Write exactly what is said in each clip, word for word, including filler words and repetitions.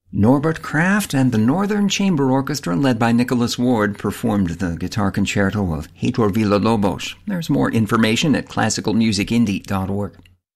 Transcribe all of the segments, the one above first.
Norbert Kraft and the Northern Chamber Orchestra, led by Nicholas Ward, performed the guitar concerto of Heitor Villa-Lobos. There's more information at classical music indie dot org.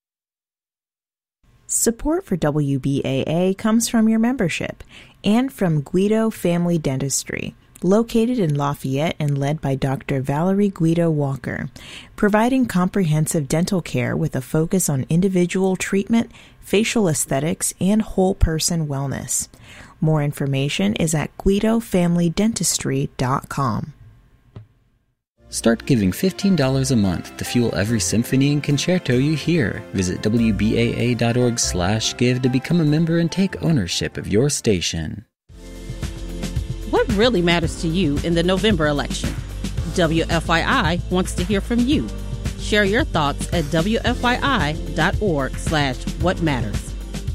Support for W B A A comes from your membership and from Guido Family Dentistry, located in Lafayette and led by Doctor Valerie Guido Walker, providing comprehensive dental care with a focus on individual treatment, facial aesthetics, and whole-person wellness. More information is at guido family dentistry dot com. Start giving fifteen dollars a month to fuel every symphony and concerto you hear. Visit W B A A dot org slash give to become a member and take ownership of your station. What really matters to you in the November election? W F Y I wants to hear from you. Share your thoughts at W F Y I dot org slash what matters.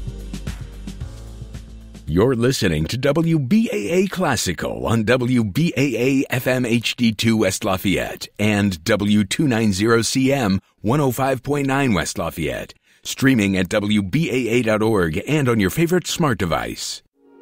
You're listening to W B A A Classical on W B A A F M H D two West Lafayette and W two ninety C M one oh five point nine West Lafayette. Streaming at W B A A dot org and on your favorite smart device.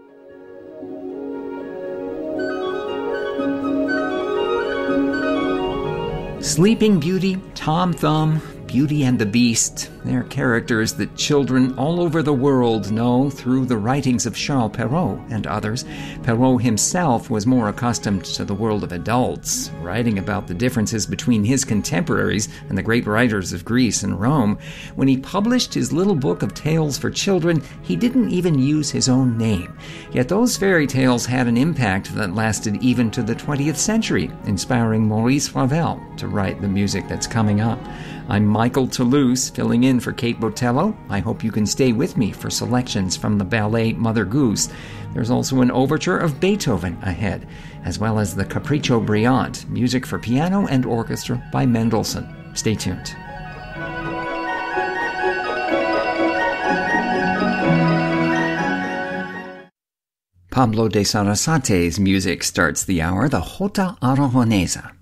Sleeping Beauty, Tom Thumb, Beauty and the Beast. They're characters that children all over the world know through the writings of Charles Perrault and others. Perrault himself was more accustomed to the world of adults, writing about the differences between his contemporaries and the great writers of Greece and Rome. When he published his little book of tales for children, he didn't even use his own name. Yet those fairy tales had an impact that lasted even to the twentieth century, inspiring Maurice Ravel to write the music that's coming up. I'm Michael Toulouse, filling in for Kate Botello. I hope you can stay with me for selections from the ballet Mother Goose. There's also an overture of Beethoven ahead, as well as the Capriccio Brillante, music for piano and orchestra by Mendelssohn. Stay tuned. Pablo de Sarasate's music starts the hour, the Jota Aragonesa.